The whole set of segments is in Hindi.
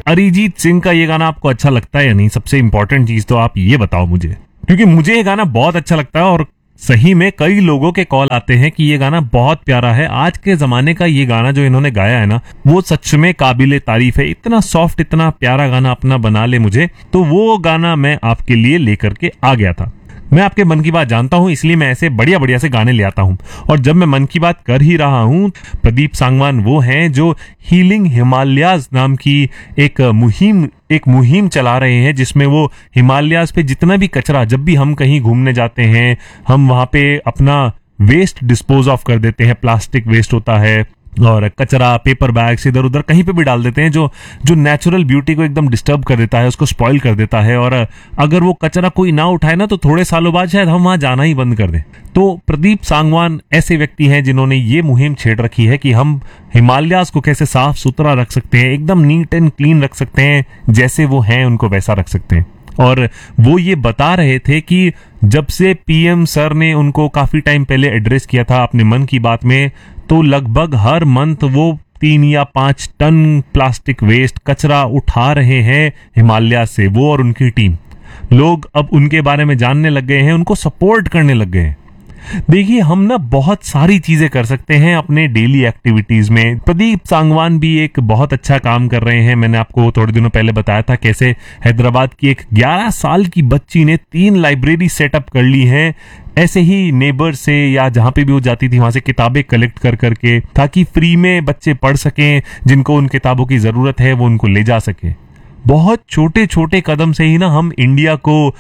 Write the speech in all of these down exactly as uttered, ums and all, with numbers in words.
अरिजीत सिंह का ये गाना आपको अच्छा लगता है या नहीं? सबसे इंपॉर्टेंट चीज तो आप ये बताओ मुझे, क्योंकि मुझे ये गाना बहुत अच्छा लगता है और सही में कई लोगों के कॉल आते हैं कि ये गाना बहुत प्यारा है। आज के जमाने का ये गाना जो इन्होंने गाया है ना, वो सच में काबिले तारीफ है। इतना सॉफ्ट, इतना प्यारा गाना अपना बना ले मुझे, तो वो गाना मैं आपके लिए लेकर के आ गया था। मैं आपके मन की बात जानता हूं, इसलिए मैं ऐसे बढ़िया बढ़िया से गाने ले आता हूं। और जब मैं मन की बात कर ही रहा हूं, प्रदीप सांगवान वो हैं जो हीलिंग हिमालयाज नाम की एक मुहिम एक मुहिम चला रहे हैं, जिसमें वो हिमालयाज पे जितना भी कचरा, जब भी हम कहीं घूमने जाते हैं, हम वहां पे अपना वेस्ट डिस्पोज ऑफ कर देते हैं। प्लास्टिक वेस्ट होता है और कचरा, पेपर बैग्स इधर उधर कहीं पे भी डाल देते हैं, जो जो नेचुरल ब्यूटी को एकदम डिस्टर्ब कर देता है, उसको स्पॉइल कर देता है। और अगर वो कचरा कोई ना उठाए ना, तो थोड़े सालों बाद शायद हम वहां जाना ही बंद कर दें। तो प्रदीप सांगवान ऐसे व्यक्ति हैं जिन्होंने ये मुहिम छेड़ रखी है कि हम हिमालयाज को कैसे साफ सुथरा रख सकते हैं, एकदम नीट एंड क्लीन रख सकते हैं, जैसे वो हैं उनको वैसा रख सकते हैं। और वो ये बता रहे थे कि जब से पीएम सर ने उनको काफी टाइम पहले एड्रेस किया था अपने मन की बात में, तो लगभग हर मंथ वो तीन या पांच टन प्लास्टिक वेस्ट कचरा उठा रहे हैं हिमालय से, वो और उनकी टीम। लोग अब उनके बारे में जानने लग गए हैं, उनको सपोर्ट करने लग गए हैं। देखिए, हम ना बहुत सारी चीजें कर सकते हैं अपने डेली एक्टिविटीज में। प्रदीप सांगवान भी एक बहुत अच्छा काम कर रहे हैं। मैंने आपको थोड़े दिनों पहले बताया था कैसे हैदराबाद की एक ग्यारह साल की बच्ची ने तीन लाइब्रेरी सेटअप कर ली है, ऐसे ही नेबर से या जहां पे भी वो जाती थी वहां से किताबें कलेक्ट कर करके, ताकि फ्री में बच्चे पढ़ सकें, जिनको उन किताबों की जरूरत है वो उनको ले जा सके। बहुत छोटे छोटे कदम से ही ना हम इंडिया को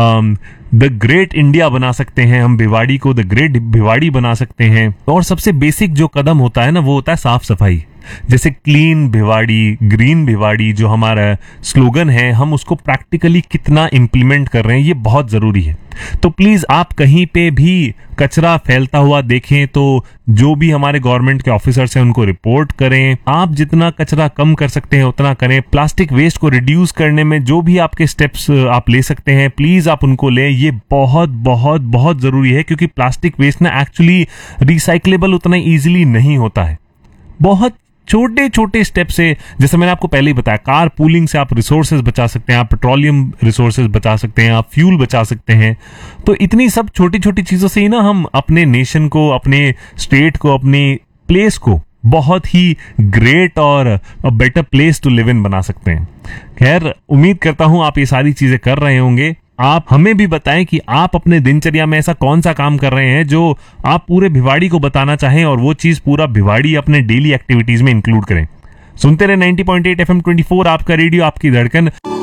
द ग्रेट इंडिया बना सकते हैं, हम भिवाड़ी को द ग्रेट भिवाड़ी बना सकते हैं। और सबसे बेसिक जो कदम होता है ना, वो होता है साफ सफाई। जैसे क्लीन भिवाड़ी, ग्रीन भिवाड़ी जो हमारा स्लोगन है, हम उसको प्रैक्टिकली कितना इंप्लीमेंट कर रहे हैं, ये बहुत जरूरी है। तो प्लीज आप कहीं पे भी कचरा फैलता हुआ देखें तो जो भी हमारे गवर्नमेंट के ऑफिसर्स हैं उनको रिपोर्ट करें। आप जितना कचरा कम कर सकते हैं उतना करें। प्लास्टिक वेस्ट को रिड्यूस करने में जो भी आपके स्टेप्स आप ले सकते हैं, प्लीज आप उनको लें। ये बहुत बहुत बहुत जरूरी है, क्योंकि प्लास्टिक वेस्ट ना एक्चुअली रिसाइक्लेबल उतना इजीली नहीं होता है। बहुत छोटे छोटे स्टेप से, जैसे मैंने आपको पहले ही बताया, कार पूलिंग से आप रिसोर्सेज बचा सकते हैं, आप पेट्रोलियम रिसोर्सेज बचा सकते हैं, आप फ्यूल बचा सकते हैं। तो इतनी सब छोटी छोटी चीजों से ही ना हम अपने नेशन को, अपने स्टेट को, अपने प्लेस को बहुत ही ग्रेट और a better place to live in बना सकते हैं। खैर, उम्मीद करता हूं आप ये सारी चीजें कर रहे होंगे। आप हमें भी बताएं कि आप अपने दिनचर्या में ऐसा कौन सा काम कर रहे हैं जो आप पूरे भिवाड़ी को बताना चाहें, और वो चीज पूरा भिवाड़ी अपने डेली एक्टिविटीज में इंक्लूड करें। सुनते रहे ninety point eight F M twenty four, आपका रेडियो, आपकी धड़कन।